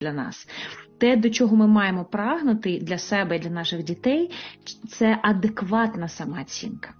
для нас. Те, до чого ми маємо прагнути для себе і для наших дітей, це адекватна самооцінка.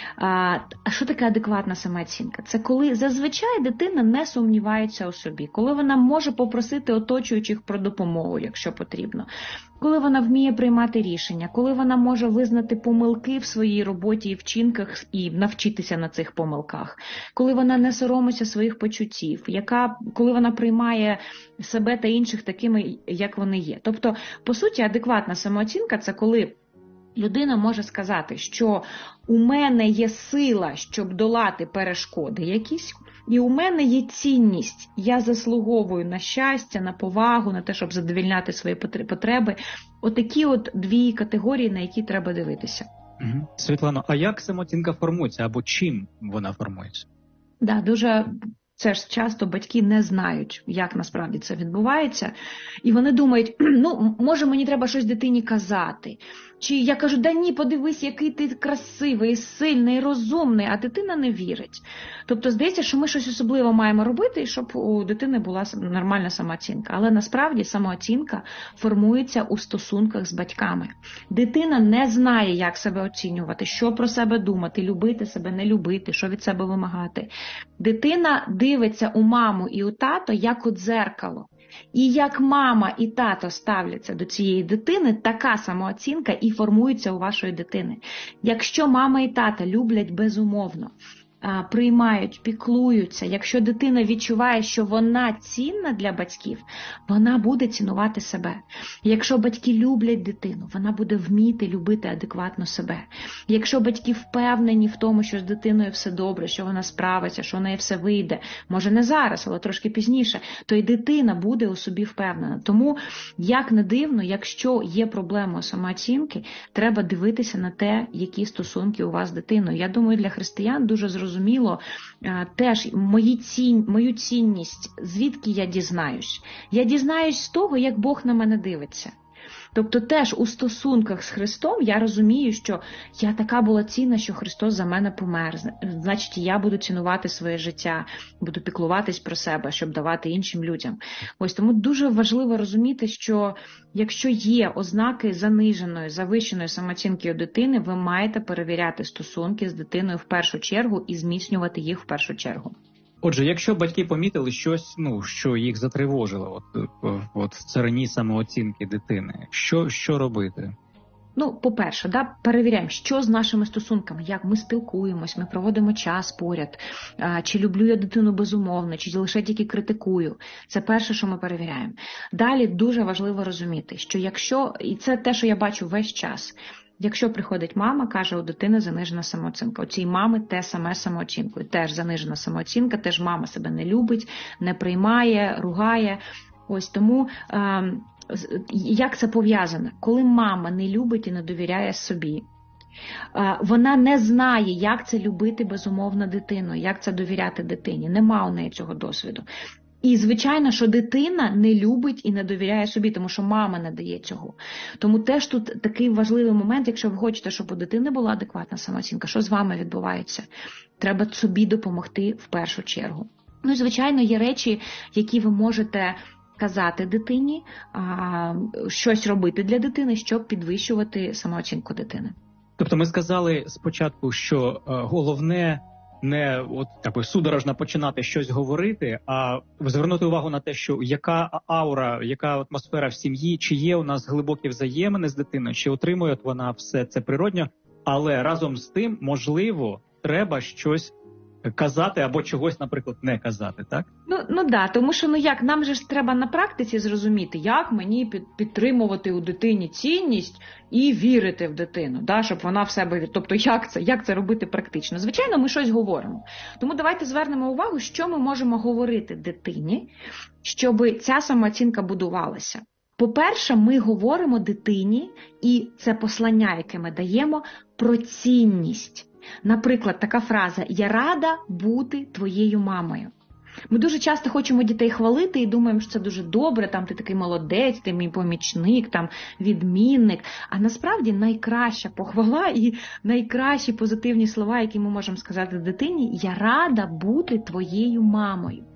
А що таке адекватна самооцінка? Це коли зазвичай дитина не сумнівається у собі, коли вона може попросити оточуючих про допомогу, якщо потрібно, коли вона вміє приймати рішення, коли вона може визнати помилки в своїй роботі і вчинках і навчитися на цих помилках, коли вона не соромиться своїх почуттів, коли вона приймає себе та інших такими, як вони є. Тобто, по суті, адекватна самооцінка – це коли людина може сказати, що у мене є сила, щоб долати перешкоди якісь, і у мене є цінність. Я заслуговую на щастя, на повагу, на те, щоб задовольняти свої потреби. Отакі от дві категорії, на які треба дивитися. Світлано, а як самооцінка формується або чим вона формується? Да, дуже... Це ж часто батьки не знають, як насправді це відбувається. І вони думають, може мені треба щось дитині казати. Чи я кажу, да ні, подивись, який ти красивий, сильний, розумний, а дитина не вірить. Тобто здається, що ми щось особливе маємо робити, щоб у дитини була нормальна самооцінка. Але насправді самооцінка формується у стосунках з батьками. Дитина не знає, як себе оцінювати, що про себе думати, любити себе, не любити, що від себе вимагати. Дитина дивиться у маму і у тато як у дзеркало. І як мама і тато ставляться до цієї дитини, така самооцінка і формується у вашої дитини. Якщо мама і тато люблять безумовно, приймають, піклуються, якщо дитина відчуває, що вона цінна для батьків, вона буде цінувати себе. Якщо батьки люблять дитину, вона буде вміти любити адекватно себе. Якщо батьки впевнені в тому, що з дитиною все добре, що вона справиться, що у неї все вийде, може не зараз, але трошки пізніше, то і дитина буде у собі впевнена. Тому, як не дивно, якщо є проблема самооцінки, треба дивитися на те, які стосунки у вас з дитиною. Я думаю, для християн дуже зрозуміло теж мою цінність, звідки я дізнаюсь. Я дізнаюсь з того, як Бог на мене дивиться. Тобто теж у стосунках з Христом я розумію, що я така була цінна, що Христос за мене помер. Значить, я буду цінувати своє життя, буду піклуватись про себе, щоб давати іншим людям. Ось тому дуже важливо розуміти, що якщо є ознаки заниженої, завищеної самооцінки у дитини, ви маєте перевіряти стосунки з дитиною в першу чергу і зміцнювати їх в першу чергу. Отже, якщо батьки помітили щось, що їх затривожило в царині самооцінки дитини, що робити? По-перше, перевіряємо, що з нашими стосунками, як ми спілкуємось, ми проводимо час поряд, чи люблю я дитину безумовно, чи лише тільки критикую. Це перше, що ми перевіряємо. Далі дуже важливо розуміти, що і це те, що я бачу весь час, якщо приходить мама, каже, у дитини занижена самооцінка. У цій мами те саме самооцінкою. Теж занижена самооцінка, теж мама себе не любить, не приймає, ругає. Ось тому, як це пов'язано? Коли мама не любить і не довіряє собі, вона не знає, як це любити безумовно дитину, як це довіряти дитині. Нема у неї цього досвіду. І, звичайно, що дитина не любить і не довіряє собі, тому що мама не дає цього. Тому теж тут такий важливий момент, якщо ви хочете, щоб у дитини була адекватна самооцінка, що з вами відбувається? Треба собі допомогти в першу чергу. І, звичайно, є речі, які ви можете казати дитині, щось робити для дитини, щоб підвищувати самооцінку дитини. Тобто ми сказали спочатку, що головне не судорожно починати щось говорити, а звернути увагу на те, що яка аура, яка атмосфера в сім'ї, чи є у нас глибокі взаємини з дитиною, чи отримує вона все це природньо, але разом з тим, можливо, треба щось казати або чогось, наприклад, не казати, так? Тому що нам же ж треба на практиці зрозуміти, як мені підтримувати у дитині цінність і вірити в дитину, щоб вона в себе, тобто як це робити практично. Звичайно, ми щось говоримо. Тому давайте звернемо увагу, що ми можемо говорити дитині, щоб ця самооцінка будувалася. По-перше, ми говоримо дитині, і це послання, яке ми даємо, про цінність. Наприклад, така фраза «Я рада бути твоєю мамою». Ми дуже часто хочемо дітей хвалити і думаємо, що це дуже добре, ти такий молодець, ти мій помічник, відмінник. А насправді найкраща похвала і найкращі позитивні слова, які ми можемо сказати дитині – «Я рада бути твоєю мамою».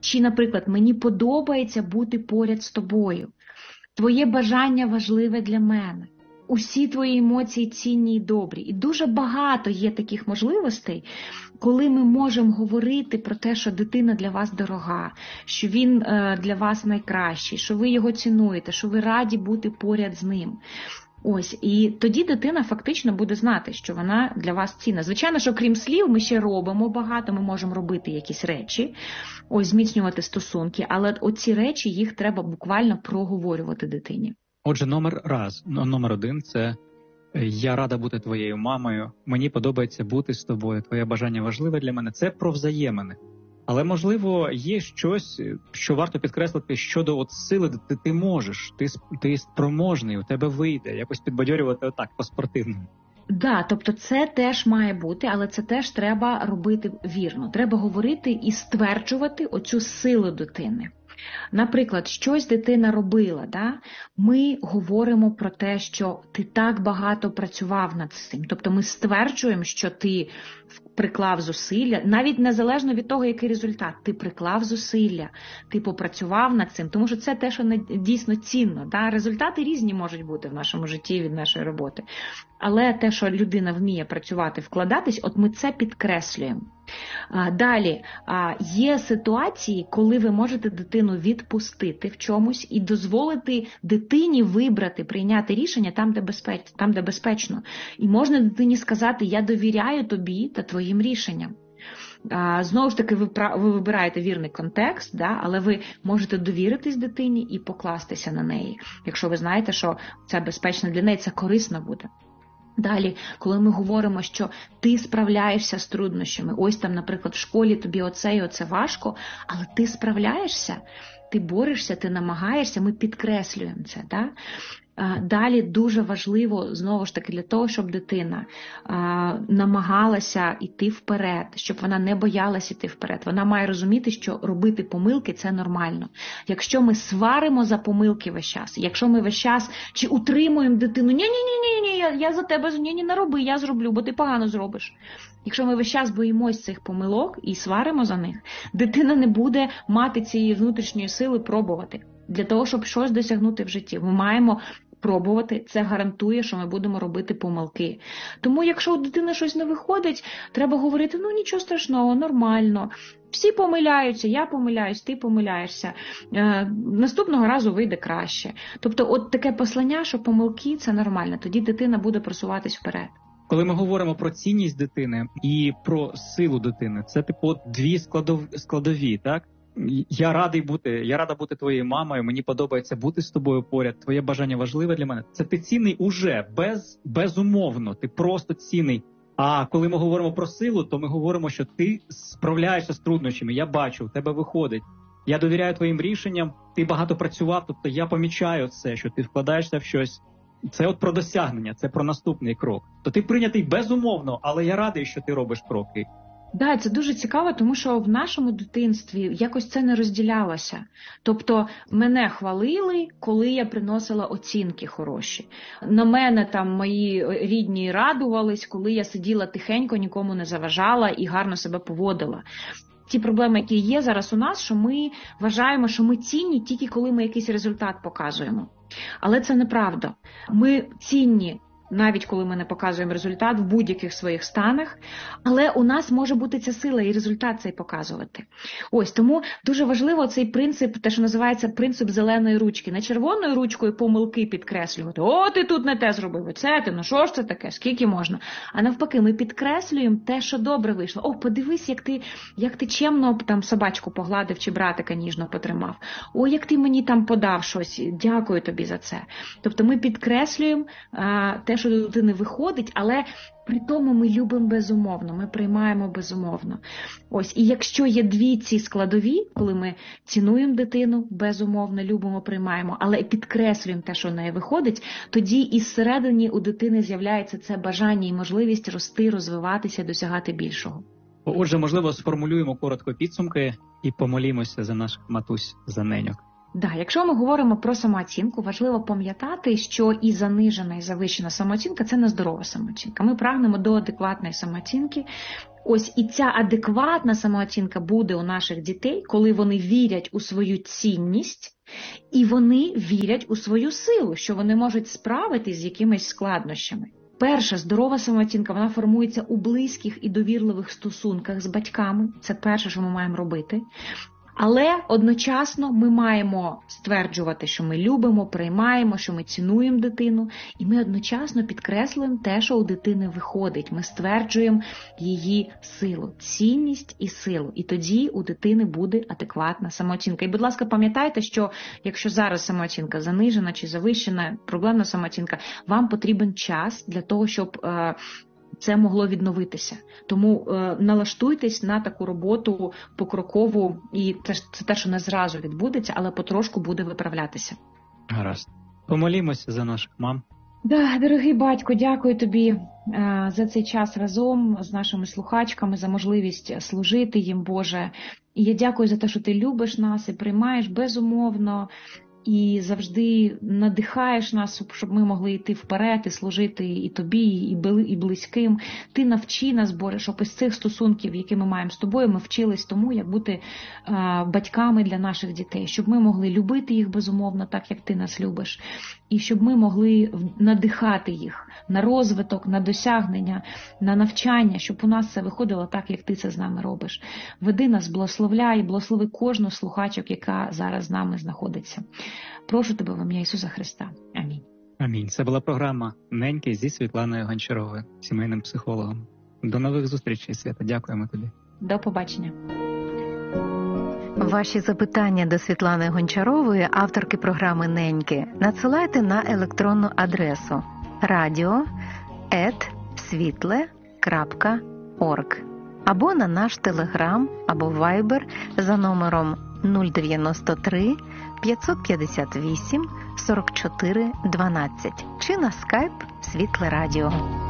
Чи, наприклад, мені подобається бути поряд з тобою. Твоє бажання важливе для мене. Усі твої емоції цінні і добрі. І дуже багато є таких можливостей, коли ми можемо говорити про те, що дитина для вас дорога, що він для вас найкращий, що ви його цінуєте, що ви раді бути поряд з ним. Ось, і тоді дитина фактично буде знати, що вона для вас цінна. Звичайно, що крім слів ми ще робимо багато, ми можемо робити якісь речі, ось зміцнювати стосунки, але оці речі, їх треба буквально проговорювати дитині. Отже, номер один – це я рада бути твоєю мамою, мені подобається бути з тобою, твоє бажання важливе для мене. Це про взаємини. Але, можливо, є щось, що варто підкреслити щодо сили, де ти можеш, ти спроможний, у тебе вийде, якось підбадьорювати отак, по-спортивному. Да, тобто це теж має бути, але це теж треба робити вірно. Треба говорити і стверджувати оцю силу дитини. Наприклад, щось дитина робила, да? Ми говоримо про те, що ти так багато працював над цим. Тобто ми стверджуємо, що ти приклав зусилля, навіть незалежно від того, який результат. Ти приклав зусилля, ти попрацював над цим, тому що це те, що дійсно цінно. Да? Результати різні можуть бути в нашому житті від нашої роботи. Але те, що людина вміє працювати, вкладатись, от ми це підкреслюємо. Далі, є ситуації, коли ви можете дитину відпустити в чомусь і дозволити дитині вибрати, прийняти рішення там, де безпечно. І можна дитині сказати, я довіряю тобі та твоїм рішенням. Знову ж таки, ви вибираєте вірний контекст, да, але ви можете довіритись дитині і покластися на неї, якщо ви знаєте, що це безпечно для неї, це корисно буде. Далі, коли ми говоримо, що ти справляєшся з труднощами, ось там, наприклад, в школі тобі оце і оце важко, але ти справляєшся, ти борешся, ти намагаєшся, ми підкреслюємо це. Да? Далі дуже важливо, знову ж таки, для того, щоб дитина намагалася йти вперед, щоб вона не боялася йти вперед. Вона має розуміти, що робити помилки – це нормально. Якщо ми сваримо за помилки весь час, якщо ми весь час чи утримуємо дитину, ні, я за тебе, ні, не роби, я зроблю, бо ти погано зробиш. Якщо ми весь час боїмось цих помилок і сваримо за них, дитина не буде мати цієї внутрішньої сили пробувати. Для того, щоб щось досягнути в житті, ми маємо пробувати, це гарантує, що ми будемо робити помилки. Тому, якщо у дитини щось не виходить, треба говорити, нічого страшного, нормально. Всі помиляються, я помиляюсь, ти помиляєшся. Наступного разу вийде краще. Тобто, от таке послання, що помилки – це нормально, тоді дитина буде просуватись вперед. Коли ми говоримо про цінність дитини і про силу дитини, це дві складові, так? Я рада бути твоєю мамою, мені подобається бути з тобою поряд, твоє бажання важливе для мене. Це ти цінний уже, безумовно, ти просто цінний. А коли ми говоримо про силу, то ми говоримо, що ти справляєшся з труднощами, я бачу, в тебе виходить. Я довіряю твоїм рішенням, ти багато працював, тобто я помічаю це, що ти вкладаєшся в щось. Це про досягнення, це про наступний крок. То ти прийнятий безумовно, але я радий, що ти робиш кроки. Да, це дуже цікаво, тому що в нашому дитинстві якось це не розділялося. Тобто мене хвалили, коли я приносила оцінки хороші. На мене там мої рідні радувались, коли я сиділа тихенько, нікому не заважала і гарно себе поводила. Ті проблеми, які є зараз у нас, що ми вважаємо, що ми цінні тільки коли ми якийсь результат показуємо. Але це неправда. Ми цінні навіть коли ми не показуємо результат в будь-яких своїх станах, але у нас може бути ця сила і результат цей показувати. Ось, тому дуже важливо цей принцип, те, що називається принцип зеленої ручки. Не червоною ручкою помилки підкреслювати. О, ти тут не те зробив, що ж це таке, скільки можна? А навпаки, ми підкреслюємо те, що добре вийшло. О, подивись, як ти чемно там собачку погладив чи братика ніжно потримав. О, як ти мені там подав щось, дякую тобі за це. Тобто ми підкреслюємо те, що до дитини виходить, але при тому ми любимо безумовно, ми приймаємо безумовно. Ось, і якщо є дві ці складові, коли ми цінуємо дитину, безумовно, любимо, приймаємо, але підкреслюємо те, що в неї виходить, тоді і зсередині у дитини з'являється це бажання і можливість рости, розвиватися, досягати більшого. Отже, можливо, сформулюємо коротко підсумки і помолімося за наших матусь, за неньок. Да, якщо ми говоримо про самооцінку, важливо пам'ятати, що і занижена, і завищена самооцінка – це нездорова самооцінка. Ми прагнемо до адекватної самооцінки. Ось і ця адекватна самооцінка буде у наших дітей, коли вони вірять у свою цінність і вони вірять у свою силу, що вони можуть справитись з якимись складнощами. Перша здорова самооцінка, вона формується у близьких і довірливих стосунках з батьками. Це перше, що ми маємо робити. Але одночасно ми маємо стверджувати, що ми любимо, приймаємо, що ми цінуємо дитину, і ми одночасно підкреслюємо те, що у дитини виходить. Ми стверджуємо її силу, цінність і силу. І тоді у дитини буде адекватна самооцінка. І, будь ласка, пам'ятайте, що якщо зараз самооцінка занижена чи завищена, проблемна самооцінка, вам потрібен час для того, щоб це могло відновитися. Тому налаштуйтесь на таку роботу покрокову, і це те, що не зразу відбудеться, але потрошку буде виправлятися. Гаразд. Помолімося за наших мам. Да, дорогий батько, дякую тобі за цей час разом з нашими слухачками, за можливість служити їм, Боже. І я дякую за те, що ти любиш нас і приймаєш безумовно, і завжди надихаєш нас, щоб ми могли йти вперед і служити і тобі, і близьким. Ти навчи нас, Боже, щоб із цих стосунків, які ми маємо з тобою, ми вчились тому, як бути батьками для наших дітей, щоб ми могли любити їх безумовно, так як ти нас любиш, і щоб ми могли надихати їх на розвиток, на досягнення, на навчання, щоб у нас це виходило так, як ти це з нами робиш. Веди нас, благословляй, благослови кожну слухачок, яка зараз з нами знаходиться. Прошу тебе в ім'я Ісуса Христа. Амінь. Амінь. Це була програма «Неньки» зі Світланою Гончаровою, сімейним психологом. До нових зустрічей, Свята. Дякуємо тобі. До побачення. Ваші запитання до Світлани Гончарової, авторки програми «Неньки», надсилайте на електронну адресу radio@svitle.org або на наш Телеграм або Вайбер за номером 093 558 44 12 чи на скайп Світле Радіо.